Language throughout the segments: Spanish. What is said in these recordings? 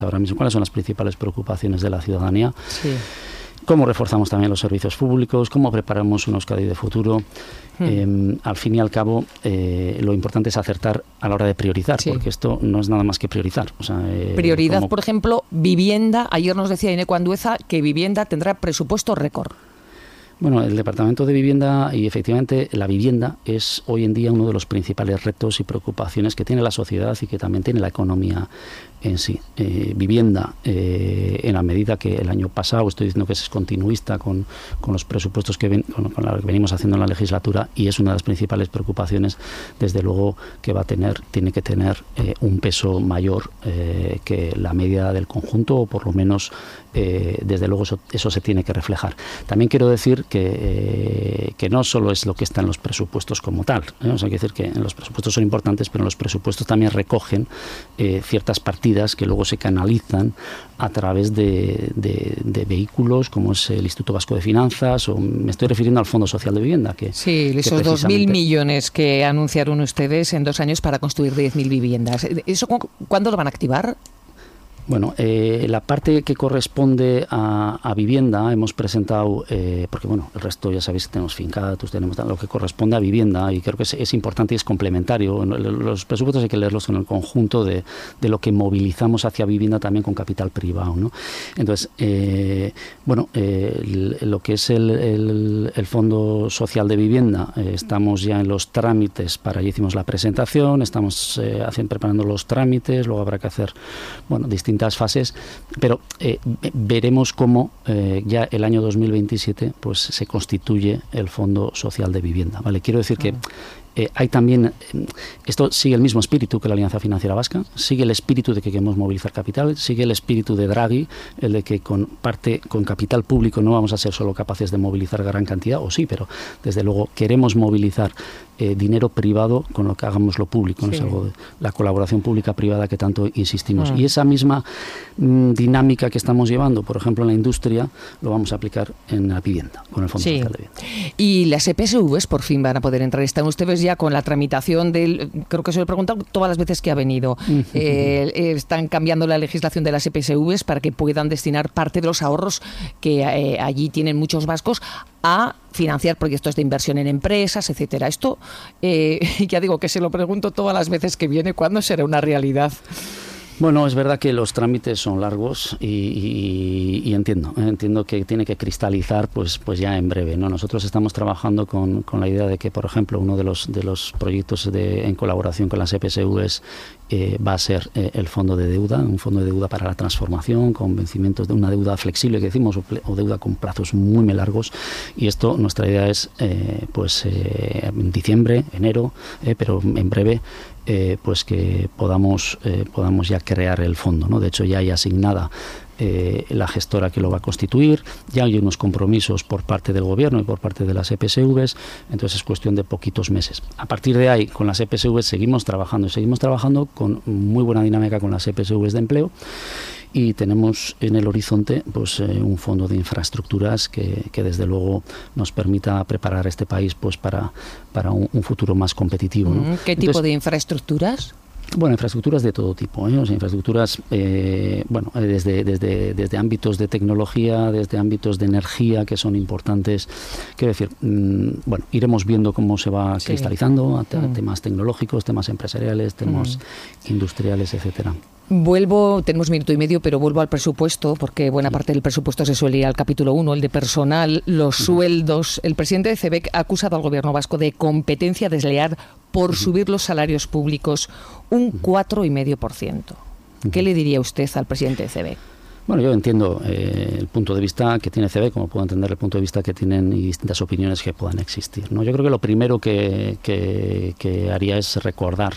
ahora mismo, cuáles son las principales preocupaciones de la ciudadanía. Sí. Cómo reforzamos también los servicios públicos, cómo preparamos un Euskadi de futuro. Al fin y al cabo, lo importante es acertar a la hora de priorizar, porque esto no es nada más que priorizar. O sea, prioridad, por ejemplo, vivienda. Ayer nos decía Ineco Andueza que vivienda tendrá presupuesto récord. Bueno, el Departamento de Vivienda y efectivamente la vivienda es hoy en día uno de los principales retos y preocupaciones que tiene la sociedad y que también tiene la economía en sí. Vivienda, en la medida que el año pasado, estoy diciendo que es continuista con los presupuestos con lo que venimos haciendo en la legislatura, y es una de las principales preocupaciones, desde luego que tiene que tener un peso mayor que la media del conjunto, o por lo menos desde luego eso se tiene que reflejar. También quiero decir que no solo es lo que está en los presupuestos como tal, ¿eh? O sea, hay que decir que los presupuestos son importantes, pero los presupuestos también recogen ciertas partidas que luego se canalizan a través de vehículos como es el Instituto Vasco de Finanzas, o me estoy refiriendo al Fondo Social de Vivienda. Sí, esos 2.000 millones que anunciaron ustedes en 2 años para construir 10.000 viviendas. ¿Eso cuándo lo van a activar? Bueno, la parte que corresponde a vivienda hemos presentado, porque bueno, el resto ya sabéis que tenemos Fincatus, tenemos lo que corresponde a vivienda, y creo que es importante y es complementario. Los presupuestos hay que leerlos en el conjunto de lo que movilizamos hacia vivienda también con capital privado, ¿no? Entonces, lo que es el Fondo Social de Vivienda, estamos ya en los trámites ya hicimos la presentación, estamos preparando los trámites, luego habrá que hacer, distintas fases, pero veremos cómo ya el año 2027 pues se constituye el Fondo Social de Vivienda, ¿vale? Quiero decir que hay también, esto sigue el mismo espíritu que la Alianza Financiera Vasca, sigue el espíritu de que queremos movilizar capital, sigue el espíritu de Draghi, el de que con capital público no vamos a ser solo capaces de movilizar gran cantidad, o sí, pero desde luego queremos movilizar dinero privado con lo que hagamos lo público, ¿no? Es algo de la colaboración pública-privada que tanto insistimos. Y esa misma dinámica que estamos llevando, por ejemplo, en la industria, lo vamos a aplicar en la vivienda, con el Fondo Social de Vivienda. Y las EPSVs por fin van a poder entrar. Están ustedes ya con la tramitación creo que se lo he preguntado todas las veces que ha venido. Están cambiando la legislación de las EPSVs para que puedan destinar parte de los ahorros que allí tienen muchos vascos a financiar proyectos de inversión en empresas, etcétera. Esto, ya digo que se lo pregunto todas las veces que viene, ¿cuándo será una realidad? Bueno, es verdad que los trámites son largos y entiendo que tiene que cristalizar pues ya en breve, ¿no? Nosotros estamos trabajando con la idea de que, por ejemplo, uno de los proyectos en colaboración con las EPSVs va a ser el fondo de deuda, un fondo de deuda para la transformación, con vencimientos de una deuda flexible que decimos, o deuda con plazos muy largos, y esto nuestra idea es en diciembre, enero, pero en breve pues que podamos ya crear el fondo, ¿no? De hecho ya hay asignada la gestora que lo va a constituir, ya hay unos compromisos por parte del gobierno y por parte de las EPSVs, entonces es cuestión de poquitos meses. A partir de ahí, con las EPSVs seguimos trabajando con muy buena dinámica con las EPSVs de empleo, y tenemos en el horizonte pues un fondo de infraestructuras que desde luego nos permita preparar este país pues para un futuro más competitivo, ¿no? ¿Qué tipo de infraestructuras? Bueno, infraestructuras de todo tipo, ¿eh? O sea, infraestructuras, desde ámbitos de tecnología, desde ámbitos de energía que son importantes. Quiero decir, iremos viendo cómo se va cristalizando a temas tecnológicos, temas empresariales, temas industriales, etcétera. Tenemos 1 minuto y medio, pero vuelvo al presupuesto, porque buena parte del presupuesto se suele ir al capítulo 1, el de personal, los sueldos. El presidente de CEBEC ha acusado al gobierno vasco de competencia desleal por subir los salarios públicos un 4,5%. ¿Qué le diría usted al presidente de CEBEC? Bueno, yo entiendo el punto de vista que tiene CEBEC, como puedo entender el punto de vista que tienen y distintas opiniones que puedan existir, ¿no? Yo creo que lo primero que haría es recordar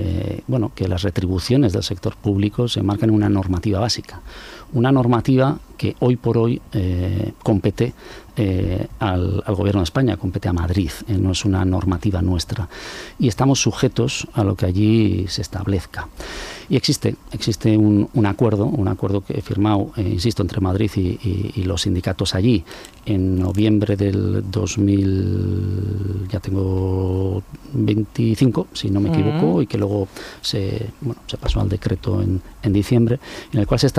que las retribuciones del sector público se marcan en una normativa básica. Una normativa que hoy por hoy compete al Gobierno de España, compete a Madrid, no es una normativa nuestra. Y estamos sujetos a lo que allí se establezca. Y existe un acuerdo que he firmado, insisto, entre Madrid y los sindicatos allí en noviembre del 2025, si no me equivoco, y que luego se pasó al decreto en diciembre, en el cual se